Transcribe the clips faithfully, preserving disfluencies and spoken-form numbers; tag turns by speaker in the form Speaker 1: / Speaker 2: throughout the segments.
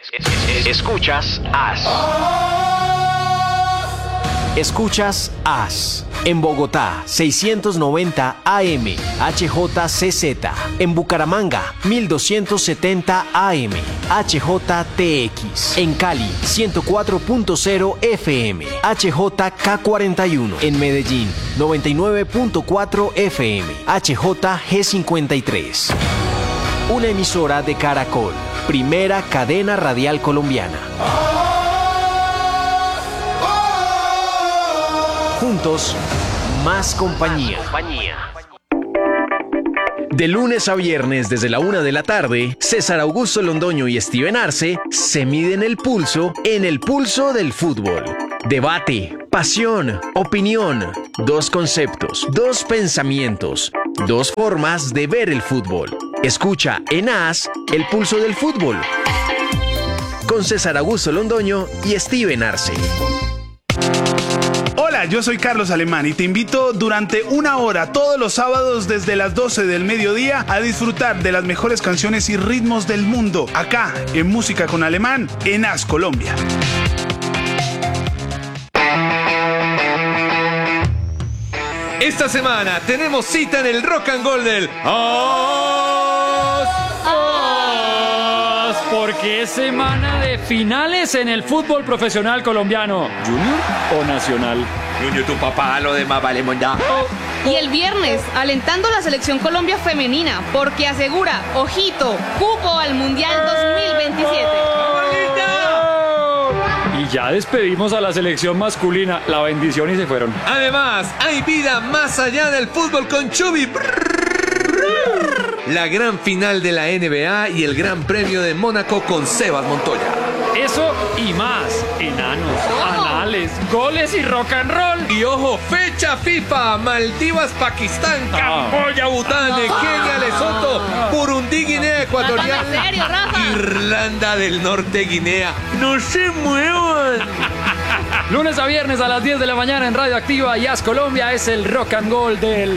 Speaker 1: Escuchas A S. Escuchas A S. En Bogotá, seiscientos noventa A M, H J C Z. En Bucaramanga, mil doscientos setenta A M, H J T X. En Cali, ciento cuatro punto cero F M, H J K cuarenta y uno. En Medellín, noventa y nueve punto cuatro F M, H J G cincuenta y tres. Una emisora de Caracol, primera cadena radial colombiana. Juntos, más compañía. De lunes a viernes desde la una de la tarde, César Augusto Londoño y Steven Arce se miden el pulso en el pulso del fútbol. Debate, pasión, opinión, dos conceptos, dos pensamientos, dos formas de ver el fútbol. Escucha en A S el pulso del fútbol con César Augusto Londoño y Steven Arce.
Speaker 2: Hola, yo soy Carlos Alemán y te invito durante una hora todos los sábados desde las doce del mediodía a disfrutar de las mejores canciones y ritmos del mundo, acá en Música con Alemán, en A S Colombia.
Speaker 3: Esta semana tenemos cita en el Rock and Roll del A S.
Speaker 4: A S, porque es semana de finales en el fútbol profesional colombiano. ¿Junior o nacional?
Speaker 3: Junior, tu papá, lo demás valemos ya.
Speaker 5: Y el viernes, alentando a la selección Colombia femenina, porque asegura, ojito, cupo al Mundial dos mil veintisiete.
Speaker 4: Y ya despedimos a la selección masculina, la bendición y se fueron.
Speaker 3: Además, hay vida más allá del fútbol con Chubi. La gran final de la N B A y el Gran Premio de Mónaco con Sebas Montoya.
Speaker 4: Eso y más, enanos, anales, goles y rock and roll.
Speaker 3: Y ojo, fecha FIFA, Maldivas, Pakistán,
Speaker 4: Ah.
Speaker 3: Camboya, Bután,
Speaker 4: Ah.
Speaker 3: Kenia, Lesoto, Burundi, Guinea Ecuatorial,
Speaker 5: ¿En serio, Rafa?
Speaker 3: Irlanda del Norte, Guinea. ¡No se muevan!
Speaker 4: Lunes a viernes a las diez de la mañana en Radio Activa y A S Colombia es el rock and roll del...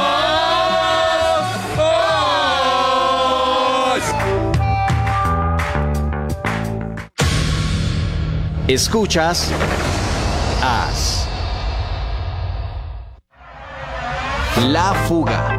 Speaker 1: Escuchas A S. La Fuga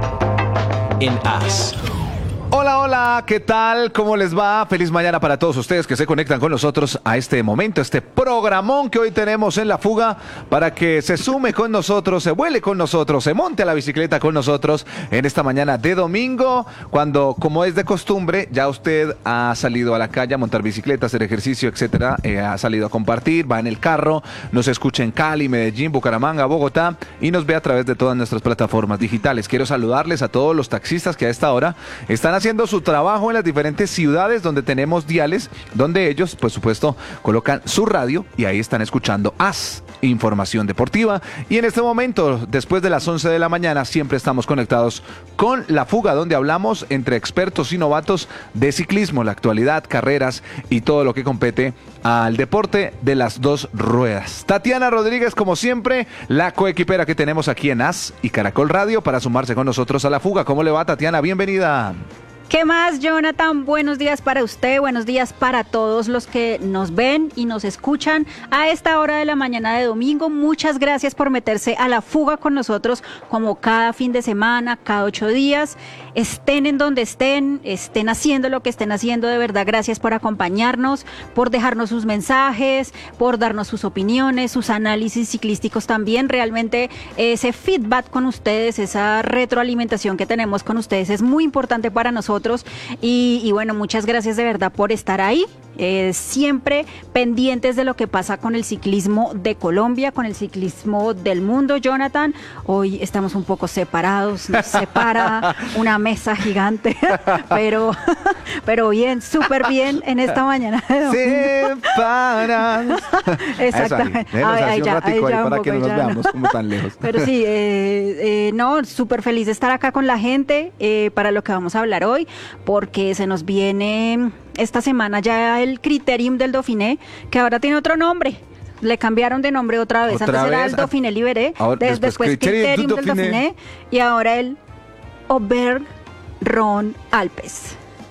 Speaker 1: en A S.
Speaker 6: Hola, hola, ¿qué tal? ¿Cómo les va? Feliz mañana para todos ustedes que se conectan con nosotros a este momento, este programón que hoy tenemos en La Fuga para que se sume con nosotros, se vuele con nosotros, se monte a la bicicleta con nosotros en esta mañana de domingo, cuando, como es de costumbre, ya usted ha salido a la calle a montar bicicleta, hacer ejercicio, etcétera, eh, ha salido a compartir, va en el carro, nos escucha en Cali, Medellín, Bucaramanga, Bogotá y nos ve a través de todas nuestras plataformas digitales. Quiero saludarles a todos los taxistas que a esta hora están haciendo su trabajo en las diferentes ciudades donde tenemos diales, donde ellos, por supuesto, colocan su radio y ahí están escuchando A S, información deportiva. Y en este momento, después de las once de la mañana, siempre estamos conectados con La Fuga, donde hablamos entre expertos y novatos de ciclismo, la actualidad, carreras y todo lo que compete al deporte de las dos ruedas. Tatiana Rodríguez, como siempre, la coequipera que tenemos aquí en A S y Caracol Radio para sumarse con nosotros a La Fuga. ¿Cómo le va, Tatiana? Bienvenida.
Speaker 7: ¿Qué más, Jonathan? Buenos días para usted, buenos días para todos los que nos ven y nos escuchan a esta hora de la mañana de domingo. Muchas gracias por meterse a La Fuga con nosotros como cada fin de semana, cada ocho días. Estén en donde estén, estén haciendo lo que estén haciendo, de verdad, gracias por acompañarnos, por dejarnos sus mensajes, por darnos sus opiniones, sus análisis ciclísticos también. Realmente ese feedback con ustedes, esa retroalimentación que tenemos con ustedes es muy importante para nosotros. Y, y bueno, muchas gracias de verdad por estar ahí, eh, siempre pendientes de lo que pasa con el ciclismo de Colombia, con el ciclismo del mundo, Jonathan. Hoy estamos un poco separados, nos separa una mesa gigante, pero, pero bien, súper bien en esta mañana de domingo.
Speaker 6: Separados.
Speaker 7: Exactamente.
Speaker 6: Eso ahí, ahí,
Speaker 7: ya,
Speaker 6: un ratico
Speaker 7: ahí
Speaker 6: ahí
Speaker 7: ya
Speaker 6: para
Speaker 7: un
Speaker 6: que
Speaker 7: poco,
Speaker 6: no nos
Speaker 7: ya
Speaker 6: veamos
Speaker 7: no.
Speaker 6: como tan lejos.
Speaker 7: Pero sí, eh, eh, no, súper feliz de estar acá con la gente eh, para lo que vamos a hablar hoy, porque se nos viene esta semana ya el Criterium del Dauphiné, que ahora tiene otro nombre. Le cambiaron de nombre otra vez.
Speaker 6: ¿Otra
Speaker 7: Antes era
Speaker 6: vez?
Speaker 7: el Dauphiné Libéré,
Speaker 6: Ahora,
Speaker 7: des-
Speaker 6: después
Speaker 7: después
Speaker 6: Criterium
Speaker 7: Criterium
Speaker 6: du
Speaker 7: del
Speaker 6: Dauphiné.
Speaker 7: Dauphiné y ahora el Auvergne Rhône Alpes.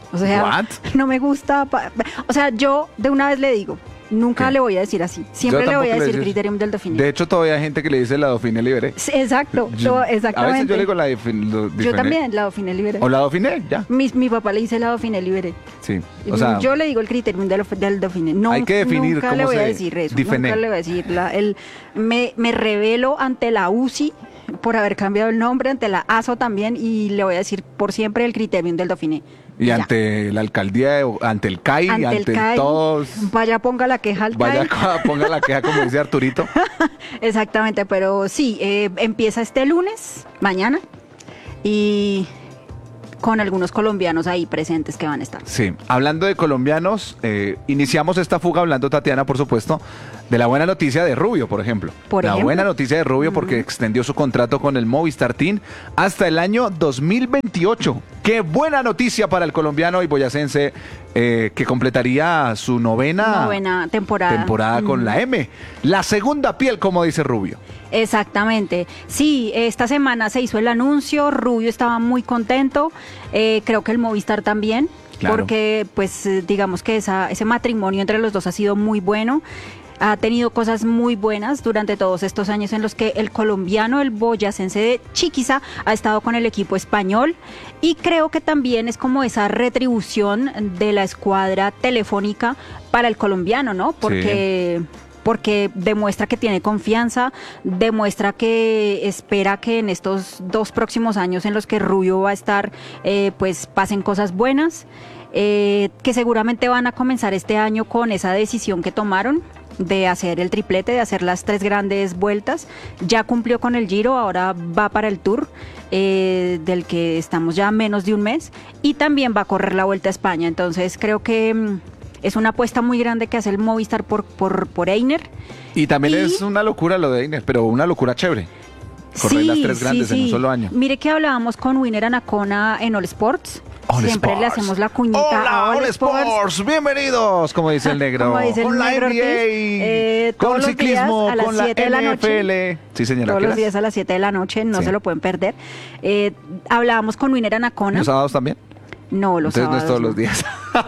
Speaker 7: O sea,
Speaker 6: What?
Speaker 7: no me gusta. pa- O sea, yo de una vez le digo, nunca
Speaker 6: ¿Qué?
Speaker 7: le voy a decir así. Siempre
Speaker 6: Yo
Speaker 7: le voy a
Speaker 6: tampoco le
Speaker 7: decir
Speaker 6: dices-
Speaker 7: Criterium del Dauphiné.
Speaker 6: De hecho, todavía hay gente que le dice la Dauphiné Libéré.
Speaker 7: Sí, exacto, yo- exactamente.
Speaker 6: A veces yo le digo la Dauphin- lo-
Speaker 7: Yo
Speaker 6: Dauphiné.
Speaker 7: también, la Dauphiné Libere.
Speaker 6: O la Dauphiné, ya.
Speaker 7: Mi, mi papá le dice la Dauphiné Libere.
Speaker 6: Sí. O sea,
Speaker 7: yo le digo el Criterium del, del Dauphiné. No,
Speaker 6: hay que definir
Speaker 7: nunca
Speaker 6: cómo
Speaker 7: le voy a
Speaker 6: se
Speaker 7: decir eso.
Speaker 6: Dauphiné.
Speaker 7: Nunca le voy a decir. La, el, me, me revelo ante la U C I por haber cambiado el nombre, ante la A S O también, y le voy a decir por siempre el Criterium del Dauphiné.
Speaker 6: y
Speaker 7: Ya.
Speaker 6: ante la alcaldía, de- ante el C A I,
Speaker 7: Ante
Speaker 6: ante,
Speaker 7: el C A I,
Speaker 6: todos.
Speaker 7: vaya ponga la queja al
Speaker 6: Vaya,
Speaker 7: C A I.
Speaker 6: ponga la queja, como dice Arturito.
Speaker 7: Exactamente, pero sí, eh, empieza este lunes, mañana, y con algunos colombianos ahí presentes que van a estar.
Speaker 6: Sí, hablando de colombianos, eh, iniciamos esta fuga hablando, Tatiana, por supuesto, de la buena noticia de Rubio, por ejemplo.
Speaker 7: Por
Speaker 6: la
Speaker 7: ejemplo.
Speaker 6: buena noticia de Rubio porque extendió su contrato con el Movistar Team hasta el año dos mil veintiocho. Qué buena noticia para el colombiano y boyacense eh, que completaría su novena,
Speaker 7: Novena temporada.
Speaker 6: temporada con
Speaker 7: Mm.
Speaker 6: la M. La segunda piel, como dice Rubio.
Speaker 7: Exactamente. Sí, esta semana se hizo el anuncio, Rubio estaba muy contento, eh, creo que el Movistar también,
Speaker 6: Claro.
Speaker 7: porque pues eh, digamos que esa, ese matrimonio entre los dos ha sido muy bueno. Ha tenido cosas muy buenas durante todos estos años en los que el colombiano, el boyacense de Chiquiza, ha estado con el equipo español, y creo que también es como esa retribución de la escuadra telefónica para el colombiano, ¿no? Porque porque demuestra que tiene confianza, demuestra que espera que en estos dos próximos años en los que Rubio va a estar, eh, pues pasen cosas buenas, eh, que seguramente van a comenzar este año con esa decisión que tomaron de hacer el triplete, de hacer las tres grandes vueltas. Ya cumplió con el Giro, ahora va para el Tour, eh, del que estamos ya a menos de un mes, y también va a correr la Vuelta a España. Entonces creo que mm, es una apuesta muy grande que hace el Movistar por, por, por Einer.
Speaker 6: Y también
Speaker 7: Y-
Speaker 6: es una locura lo de Einer, pero una locura chévere. Correr las tres grandes en un solo año.
Speaker 7: Mire que hablábamos con Winner Anacona en All Sports.
Speaker 6: All
Speaker 7: Siempre le
Speaker 6: Sports.
Speaker 7: hacemos la cuñita
Speaker 6: Hola,
Speaker 7: a All,
Speaker 6: All
Speaker 7: Sports.
Speaker 6: Sports. Bienvenidos, como dice el negro.
Speaker 7: Como dice el
Speaker 6: con la
Speaker 7: negro
Speaker 6: N B A,
Speaker 7: Ortiz, eh, todos
Speaker 6: con
Speaker 7: los
Speaker 6: ciclismo,
Speaker 7: días a las
Speaker 6: con la
Speaker 7: siete de la
Speaker 6: N F L.
Speaker 7: noche.
Speaker 6: Sí, señora.
Speaker 7: Todos
Speaker 6: ¿qué
Speaker 7: los
Speaker 6: horas?
Speaker 7: días a las siete de la noche, no
Speaker 6: Sí.
Speaker 7: se lo pueden perder. Eh, hablábamos con Winner Anacona.
Speaker 6: ¿Los sábados también?
Speaker 7: No, los
Speaker 6: Entonces no es
Speaker 7: sábados.
Speaker 6: todos
Speaker 7: no.
Speaker 6: los días.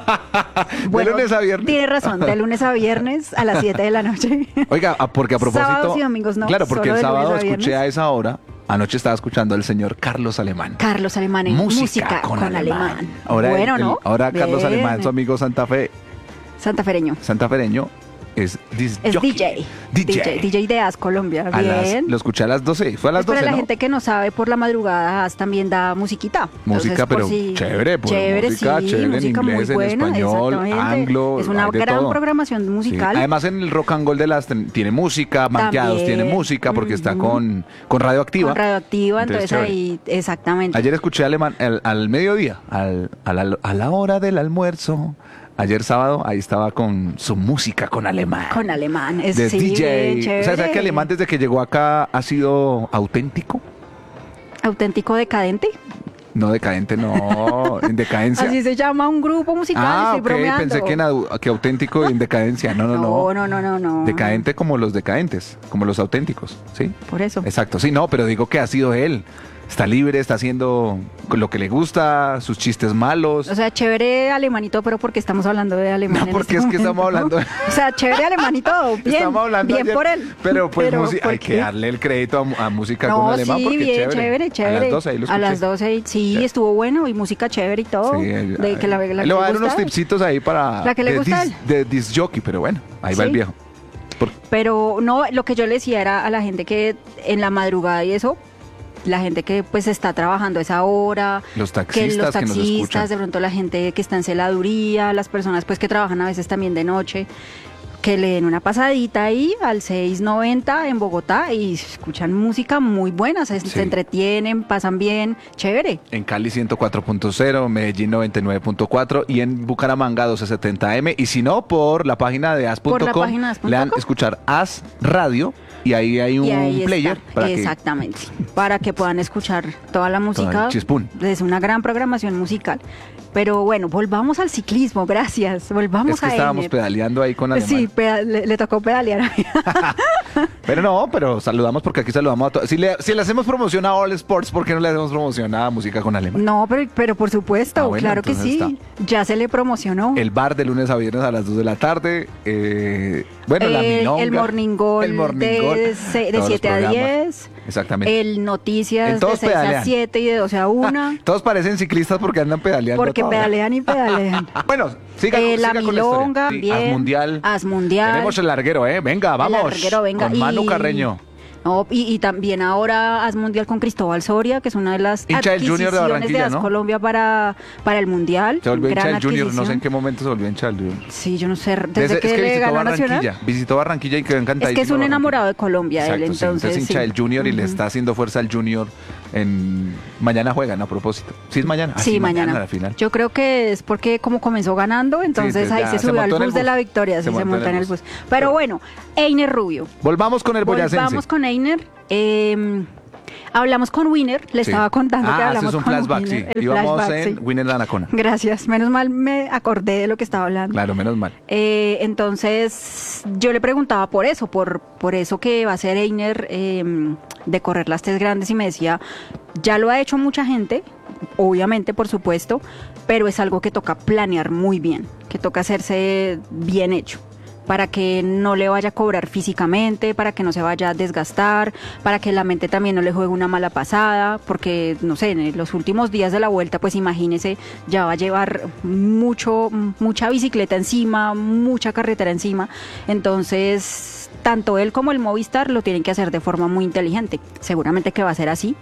Speaker 7: Bueno,
Speaker 6: de lunes a viernes.
Speaker 7: Tiene razón, de lunes a viernes a las siete de la noche.
Speaker 6: Oiga, ah, porque a propósito.
Speaker 7: Sábados y domingos no,
Speaker 6: Claro, porque
Speaker 7: solo
Speaker 6: el
Speaker 7: de lunes
Speaker 6: sábado
Speaker 7: a viernes.
Speaker 6: escuché a esa hora. Anoche estaba escuchando al señor Carlos Alemán.
Speaker 7: Carlos Alemán en música, con, alemán.
Speaker 6: Ahora,
Speaker 7: bueno,
Speaker 6: el-
Speaker 7: ¿no?
Speaker 6: ahora Carlos
Speaker 7: Bien.
Speaker 6: Alemán, su amigo Santa Fe,
Speaker 7: Santafereño.
Speaker 6: santafereño, es, dis
Speaker 7: Es
Speaker 6: jockey.
Speaker 7: D J.
Speaker 6: D J.
Speaker 7: D J. D J de As Colombia.
Speaker 6: A las-
Speaker 7: Bien.
Speaker 6: lo escuché a las doce. Fue a las
Speaker 7: Es para
Speaker 6: doce,
Speaker 7: la
Speaker 6: ¿no?
Speaker 7: gente que no sabe, por la madrugada As también da musiquita.
Speaker 6: Música,
Speaker 7: Entonces, por
Speaker 6: pero
Speaker 7: si-
Speaker 6: chévere, pues,
Speaker 7: chévere,
Speaker 6: música
Speaker 7: sí,
Speaker 6: chévere en
Speaker 7: música
Speaker 6: inglés,
Speaker 7: muy
Speaker 6: en
Speaker 7: buena,
Speaker 6: español,
Speaker 7: exactamente.
Speaker 6: anglo,
Speaker 7: Es una
Speaker 6: hay de
Speaker 7: gran
Speaker 6: todo.
Speaker 7: programación
Speaker 6: Sí.
Speaker 7: musical.
Speaker 6: Además en el Rock and Gold de las ten- tiene música, Manqueados
Speaker 7: También.
Speaker 6: tiene música porque está
Speaker 7: Ujú.
Speaker 6: con, con Radioactiva.
Speaker 7: Con radioactiva,
Speaker 6: Entonces,
Speaker 7: entonces,
Speaker 6: chévere.
Speaker 7: ahí, exactamente.
Speaker 6: Ayer escuché alemán al, al mediodía, al, a, la, a la hora del almuerzo. Ayer sábado, ahí estaba con su música con alemán.
Speaker 7: Con alemán, es
Speaker 6: de
Speaker 7: sí,
Speaker 6: D J.
Speaker 7: bien
Speaker 6: O sea, ¿sabes
Speaker 7: chévere.
Speaker 6: que alemán desde que llegó acá ha sido auténtico?
Speaker 7: Auténtico decadente.
Speaker 6: No, decadente, no, en decadencia.
Speaker 7: Así se llama un grupo musical,
Speaker 6: Ah,
Speaker 7: estoy
Speaker 6: ok,
Speaker 7: bromeando.
Speaker 6: pensé que, en adu- que auténtico y en decadencia. No, no, no.
Speaker 7: No, no, no, no, no.
Speaker 6: Decadente como los decadentes, como los auténticos, ¿sí?
Speaker 7: Por eso.
Speaker 6: Exacto, sí, no, pero digo que ha sido él. Está libre, está haciendo lo que le gusta, sus chistes malos.
Speaker 7: O sea, chévere alemanito, pero porque estamos hablando de alemán.
Speaker 6: No,
Speaker 7: en
Speaker 6: porque
Speaker 7: este
Speaker 6: es que estamos
Speaker 7: momento,
Speaker 6: hablando-
Speaker 7: ¿no? O sea, chévere alemán todo. Bien,
Speaker 6: Estamos hablando
Speaker 7: bien
Speaker 6: ayer,
Speaker 7: por él.
Speaker 6: Pero pues musi- hay
Speaker 7: ¿por
Speaker 6: que
Speaker 7: qué?
Speaker 6: darle el crédito a, mu- a música
Speaker 7: No,
Speaker 6: con alemán
Speaker 7: sí,
Speaker 6: porque
Speaker 7: bien,
Speaker 6: chévere.
Speaker 7: chévere, chévere.
Speaker 6: A las doce ahí lo
Speaker 7: A
Speaker 6: escuché.
Speaker 7: las doce, sí,
Speaker 6: Sí.
Speaker 7: estuvo bueno y música chévere y todo.
Speaker 6: Sí,
Speaker 7: de que la, la
Speaker 6: le
Speaker 7: que
Speaker 6: voy a
Speaker 7: le
Speaker 6: dar unos
Speaker 7: gusta.
Speaker 6: tipsitos ahí para
Speaker 7: La que le
Speaker 6: de,
Speaker 7: gusta a
Speaker 6: dis,
Speaker 7: él.
Speaker 6: de disc jockey, pero bueno, ahí va
Speaker 7: Sí.
Speaker 6: el viejo. Por-
Speaker 7: Pero no, lo que yo le decía era a la gente que en la madrugada y eso, la gente que pues está trabajando a esa hora,
Speaker 6: Los
Speaker 7: que
Speaker 6: taxistas
Speaker 7: los
Speaker 6: que nos
Speaker 7: taxistas,
Speaker 6: escuchan.
Speaker 7: de pronto la gente que está en celaduría, las personas pues que trabajan a veces también de noche, que le den una pasadita ahí al seis noventa en Bogotá y escuchan música muy buena, se,
Speaker 6: Sí.
Speaker 7: se entretienen, pasan bien, chévere.
Speaker 6: En Cali ciento cuatro punto cero, Medellín noventa y nueve punto cuatro y en Bucaramanga doce setenta M. Y si no, por la página de as punto com,
Speaker 7: Por la página de as punto
Speaker 6: le dan
Speaker 7: com.
Speaker 6: escuchar As Radio y ahí hay un
Speaker 7: Y ahí
Speaker 6: player
Speaker 7: está,
Speaker 6: para que
Speaker 7: exactamente, para que puedan escuchar toda la música.
Speaker 6: el chispún.
Speaker 7: Es una gran programación musical. Pero bueno, volvamos al ciclismo, gracias. Volvamos
Speaker 6: es que
Speaker 7: a
Speaker 6: estábamos
Speaker 7: Ener.
Speaker 6: pedaleando ahí con alemán.
Speaker 7: Sí, peda- le, le tocó pedalear.
Speaker 6: Pero no, pero saludamos porque aquí saludamos a todos. Si le, si le hacemos promoción a All Sports, ¿por qué no le hacemos promoción a Música con Alemán?
Speaker 7: No, pero, pero por supuesto,
Speaker 6: Ah, bueno,
Speaker 7: claro que
Speaker 6: entonces
Speaker 7: sí. Ya se le promocionó.
Speaker 6: El bar de lunes a viernes a las dos de la tarde. eh, bueno, la
Speaker 7: El-
Speaker 6: milonga.
Speaker 7: el Morning Gold
Speaker 6: El Morning
Speaker 7: de
Speaker 6: Gold,
Speaker 7: se- de
Speaker 6: todos los
Speaker 7: siete a
Speaker 6: programas.
Speaker 7: diez.
Speaker 6: Exactamente.
Speaker 7: El Noticias
Speaker 6: En
Speaker 7: de
Speaker 6: todos
Speaker 7: seis a
Speaker 6: pedalean.
Speaker 7: siete y de doce a una.
Speaker 6: Todos parecen ciclistas porque andan pedaleando.
Speaker 7: Porque
Speaker 6: a toda hora.
Speaker 7: pedalean y pedalean.
Speaker 6: Bueno, siga,
Speaker 7: Eh, la
Speaker 6: siga con la historia.
Speaker 7: milonga,
Speaker 6: Sí,
Speaker 7: bien.
Speaker 6: Haz mundial.
Speaker 7: Haz mundial.
Speaker 6: Tenemos el larguero, ¿eh? Venga, vamos.
Speaker 7: El larguero, venga.
Speaker 6: Con Manu
Speaker 7: Y-
Speaker 6: Carreño.
Speaker 7: No, y, y también ahora Haz Mundial con Cristóbal Soria, que es una de las
Speaker 6: Hincha del Junior de
Speaker 7: adquisiciones
Speaker 6: Barranquilla,
Speaker 7: Haz
Speaker 6: ¿no?
Speaker 7: Colombia para, para el Mundial.
Speaker 6: Se volvió hincha
Speaker 7: Gran
Speaker 6: del Junior. No sé en
Speaker 7: adquisición.
Speaker 6: qué momento se volvió hincha del Junior.
Speaker 7: Sí, yo no sé, desde
Speaker 6: Desde-
Speaker 7: que,
Speaker 6: es que
Speaker 7: le
Speaker 6: visitó
Speaker 7: ganó
Speaker 6: Barranquilla.
Speaker 7: Nacional.
Speaker 6: Visitó Barranquilla y quedó encantadísimo.
Speaker 7: Es que es un
Speaker 6: Barranquilla.
Speaker 7: enamorado de Colombia, él,
Speaker 6: Exacto, sí.
Speaker 7: entonces.
Speaker 6: Entonces hincha
Speaker 7: sí.
Speaker 6: del Junior y le
Speaker 7: Ujú.
Speaker 6: está haciendo fuerza al Junior en... Mañana juegan, a propósito. ¿Sí es mañana? Ah,
Speaker 7: Sí, mañana.
Speaker 6: la final.
Speaker 7: Yo creo que es porque como comenzó ganando, entonces
Speaker 6: entonces
Speaker 7: ahí
Speaker 6: ya
Speaker 7: se
Speaker 6: se
Speaker 7: subió al
Speaker 6: montó en el
Speaker 7: bus de
Speaker 6: bus.
Speaker 7: la victoria,
Speaker 6: Se
Speaker 7: sí, se
Speaker 6: montó en
Speaker 7: montó en
Speaker 6: el
Speaker 7: el
Speaker 6: bus.
Speaker 7: bus. Pero bueno, Einer Rubio.
Speaker 6: Volvamos con el boyacense.
Speaker 7: Volvamos con Einer. Eh, hablamos con Winner, le
Speaker 6: Sí.
Speaker 7: estaba contando
Speaker 6: ah,
Speaker 7: que
Speaker 6: ese
Speaker 7: hablamos
Speaker 6: es un
Speaker 7: con
Speaker 6: flashback,
Speaker 7: Winner.
Speaker 6: sí.
Speaker 7: El
Speaker 6: Íbamos
Speaker 7: flashback,
Speaker 6: en
Speaker 7: sí.
Speaker 6: Winner Anacona.
Speaker 7: Gracias, menos mal me acordé de lo que estaba hablando.
Speaker 6: Claro, menos mal.
Speaker 7: Eh, entonces, yo le preguntaba por eso, por, por eso que va a ser Einer eh, de correr las tres grandes y me decía, ya lo ha hecho mucha gente, obviamente, por supuesto, pero es algo que toca planear muy bien, que toca hacerse bien hecho, para que no le vaya a cobrar físicamente, para que no se vaya a desgastar, para que la mente también no le juegue una mala pasada, porque, no sé, en los últimos días de la vuelta, pues imagínese, ya va a llevar mucho, mucha bicicleta encima, mucha carretera encima, entonces, tanto él como el Movistar lo tienen que hacer de forma muy inteligente, seguramente que va a ser así,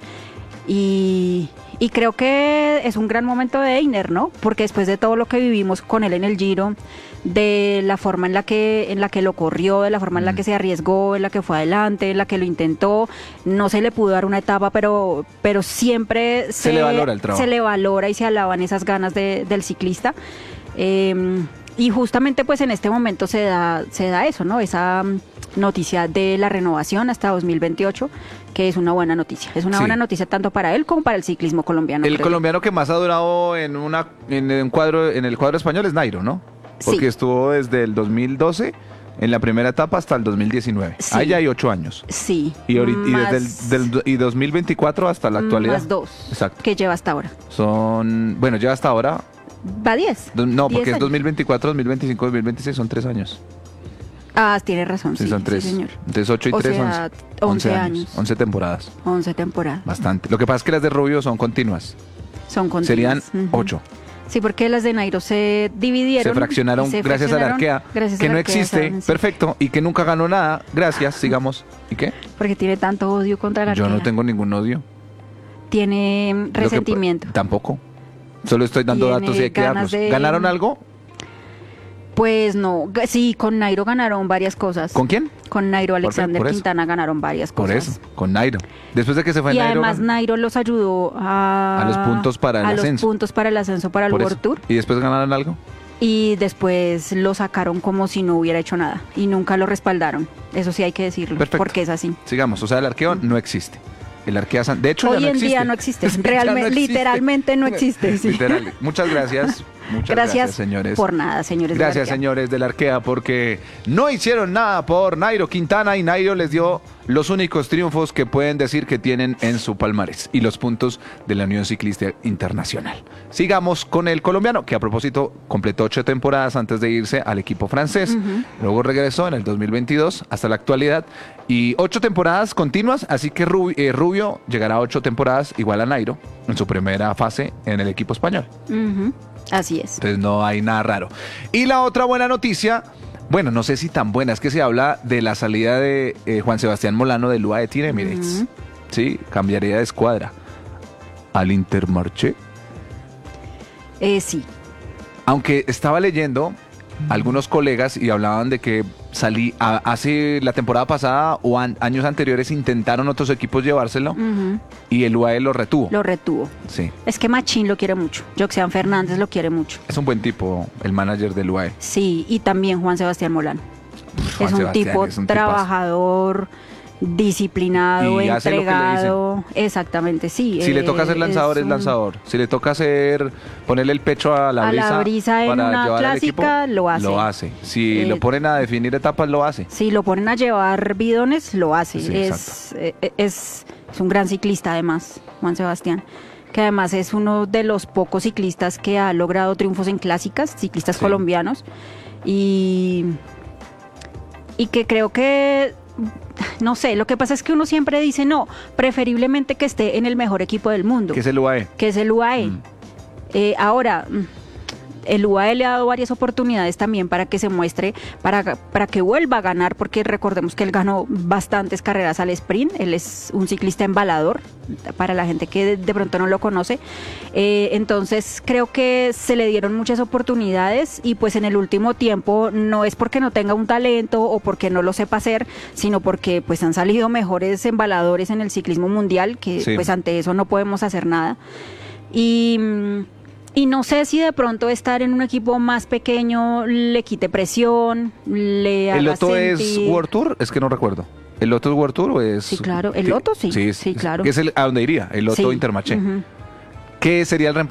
Speaker 7: y... Y creo que es un gran momento de Einer, ¿no? Porque después de todo lo que vivimos con él en el Giro, de la forma en la que en la que lo corrió, de la forma en la que se arriesgó, en la que fue adelante, en la que lo intentó, no se le pudo dar una etapa, pero pero siempre
Speaker 6: Se le valora el trabajo.
Speaker 7: se le valora y se alaban esas ganas de- del ciclista. Eh, y justamente pues en este momento se da se da eso, ¿no? Esa mm, noticia de la renovación hasta dos mil veintiocho, que es una buena noticia. Es una
Speaker 6: Sí.
Speaker 7: buena noticia tanto para él como para el ciclismo colombiano.
Speaker 6: El
Speaker 7: creo yo.
Speaker 6: colombiano que más ha durado en una en un cuadro en el cuadro español es Nairo, ¿no? Porque
Speaker 7: Sí.
Speaker 6: estuvo desde el dos mil doce en la primera etapa hasta el dos mil diecinueve.
Speaker 7: Sí.
Speaker 6: Ahí ya hay ocho años.
Speaker 7: Sí.
Speaker 6: Y, ahorita, y
Speaker 7: más-
Speaker 6: desde el del, y dos mil veinticuatro hasta la actualidad.
Speaker 7: Más dos.
Speaker 6: Exacto.
Speaker 7: Que lleva hasta ahora.
Speaker 6: Son, bueno, ya hasta ahora,
Speaker 7: Va diez.
Speaker 6: do- no,
Speaker 7: diez
Speaker 6: porque es
Speaker 7: años.
Speaker 6: dos mil veinticuatro, dos mil veinticinco, dos mil veintiséis, son tres años.
Speaker 7: Ah, tiene razón.
Speaker 6: Sí,
Speaker 7: Sí,
Speaker 6: son
Speaker 7: sí,
Speaker 6: tres.
Speaker 7: señor.
Speaker 6: Entonces ocho y
Speaker 7: O
Speaker 6: tres,
Speaker 7: sea,
Speaker 6: once.
Speaker 7: once años.
Speaker 6: once temporadas.
Speaker 7: once temporadas.
Speaker 6: Bastante. Lo que pasa es que las de Rubio son continuas.
Speaker 7: Son continuas.
Speaker 6: Serían
Speaker 7: Ujú.
Speaker 6: ocho.
Speaker 7: Sí, porque las de Nairo se dividieron.
Speaker 6: Se fraccionaron
Speaker 7: y se
Speaker 6: gracias a la
Speaker 7: fraccionaron
Speaker 6: Arkea,
Speaker 7: gracias
Speaker 6: que
Speaker 7: a la
Speaker 6: no
Speaker 7: Arkea,
Speaker 6: existe,
Speaker 7: ¿saben? Sí.
Speaker 6: perfecto, y que nunca ganó nada. Gracias, sigamos. ¿Y qué?
Speaker 7: Porque tiene tanto odio contra la
Speaker 6: Yo no
Speaker 7: Arkea.
Speaker 6: tengo ningún odio.
Speaker 7: Tiene mm,
Speaker 6: Lo que-
Speaker 7: resentimiento.
Speaker 6: tampoco. Solo estoy dando
Speaker 7: Tiene
Speaker 6: datos y hay que
Speaker 7: ganas
Speaker 6: darlos.
Speaker 7: de-
Speaker 6: ¿Ganaron algo?
Speaker 7: Pues no, g- sí, con Nairo ganaron varias cosas.
Speaker 6: ¿Con quién?
Speaker 7: Con Nairo
Speaker 6: Por-
Speaker 7: Alexander
Speaker 6: por eso.
Speaker 7: Quintana ganaron varias
Speaker 6: Por
Speaker 7: cosas.
Speaker 6: eso, con Nairo. Después de que se fue
Speaker 7: Y
Speaker 6: Nairo.
Speaker 7: además
Speaker 6: gan-
Speaker 7: Nairo los ayudó a,
Speaker 6: A los puntos para el
Speaker 7: a
Speaker 6: ascenso.
Speaker 7: los puntos para el ascenso para el
Speaker 6: por
Speaker 7: World
Speaker 6: eso.
Speaker 7: Tour.
Speaker 6: ¿Y después ganaron algo?
Speaker 7: Y después lo sacaron como si no hubiera hecho nada y nunca lo respaldaron. Eso sí hay que decirlo,
Speaker 6: Perfecto.
Speaker 7: porque es así.
Speaker 6: Sigamos. O sea, el arqueo no existe. El arquea San- De hecho, ya
Speaker 7: Hoy
Speaker 6: no
Speaker 7: en
Speaker 6: existe.
Speaker 7: día no existe.
Speaker 6: Ya no
Speaker 7: Realmente,
Speaker 6: existe.
Speaker 7: literalmente no existe. sí.
Speaker 6: Literal. Muchas gracias. Muchas gracias,
Speaker 7: Gracias,
Speaker 6: señores.
Speaker 7: por nada, señores. de la
Speaker 6: Gracias,
Speaker 7: Arkea.
Speaker 6: señores del Arkea, porque no hicieron nada por Nairo Quintana y Nairo les dio los únicos triunfos que pueden decir que tienen en su palmarés y los puntos de la Unión Ciclista Internacional. Sigamos con el colombiano, que a propósito completó ocho temporadas antes de irse al equipo francés. Luego regresó en el dos mil veintidós hasta la actualidad y ocho temporadas continuas, así que Rubio, eh, Rubio llegará a ocho temporadas igual a Nairo en su primera fase en el equipo español.
Speaker 7: Ujú, así es.
Speaker 6: Entonces no hay nada raro. Y la otra buena noticia, bueno, no sé si tan buena, es que se habla de la salida de eh, Juan Sebastián Molano del U A E Team Emirates.
Speaker 7: Ujú.
Speaker 6: Sí, cambiaría de escuadra al Intermarché.
Speaker 7: Eh, sí.
Speaker 6: Aunque estaba leyendo algunos colegas y hablaban de que salí a- hace la temporada pasada o an- años anteriores intentaron otros equipos llevárselo
Speaker 7: Ujú,
Speaker 6: y el U A E lo retuvo.
Speaker 7: lo retuvo.
Speaker 6: Sí,
Speaker 7: Es que Machín lo quiere mucho. Joxean Fernández lo quiere mucho.
Speaker 6: es un buen tipo el manager del U A E.
Speaker 7: Sí, y también Juan Sebastián Molano.
Speaker 6: Juan
Speaker 7: es un
Speaker 6: Sebastián
Speaker 7: tipo
Speaker 6: es un tipazo.
Speaker 7: trabajador, disciplinado,
Speaker 6: Y hace lo que le
Speaker 7: entregado. Exactamente, sí.
Speaker 6: Si le toca
Speaker 7: eh,
Speaker 6: ser lanzador, es,
Speaker 7: un-
Speaker 6: lanzador. Si le toca hacer ponerle el pecho a la
Speaker 7: A
Speaker 6: brisa,
Speaker 7: la brisa en
Speaker 6: para
Speaker 7: una
Speaker 6: llevar al equipo,
Speaker 7: clásica, lo hace.
Speaker 6: Lo hace. Si
Speaker 7: Eh,
Speaker 6: lo ponen a definir etapas, lo hace.
Speaker 7: Si lo ponen a llevar bidones, lo hace.
Speaker 6: Sí,
Speaker 7: es, eh, es, es un gran ciclista además, Juan Sebastián, que además es uno de los pocos ciclistas que ha logrado triunfos en clásicas, ciclistas
Speaker 6: Sí.
Speaker 7: colombianos, y, y que creo que, no sé, lo que pasa es que uno siempre dice, no, preferiblemente que esté en el mejor equipo del mundo,
Speaker 6: Que es el U A E.
Speaker 7: que es el U A E.
Speaker 6: Mm.
Speaker 7: Eh, ahora, mm, el U A E le ha dado varias oportunidades también para que se muestre, para, para que vuelva a ganar, porque recordemos que él ganó bastantes carreras al sprint, él es un ciclista embalador, para la gente que de, de pronto no lo conoce. Eh, entonces creo que se le dieron muchas oportunidades y pues en el último tiempo no es porque no tenga un talento o porque no lo sepa hacer, sino porque pues han salido mejores embaladores en el ciclismo mundial, que
Speaker 6: Sí.
Speaker 7: pues ante eso no podemos hacer nada. Y... mm, Y no sé si de pronto estar en un equipo más pequeño le quite presión, le haga
Speaker 6: ¿El Loto es
Speaker 7: sentir-
Speaker 6: World Tour? Es que no recuerdo. ¿El Loto es World Tour o es...?
Speaker 7: Sí, claro. ¿El
Speaker 6: que-
Speaker 7: Loto? Sí.
Speaker 6: Sí,
Speaker 7: Sí,
Speaker 6: es-
Speaker 7: claro.
Speaker 6: Que es el, a donde iría, el Loto
Speaker 7: Sí.
Speaker 6: Intermarché.
Speaker 7: Ujú.
Speaker 6: ¿Qué sería el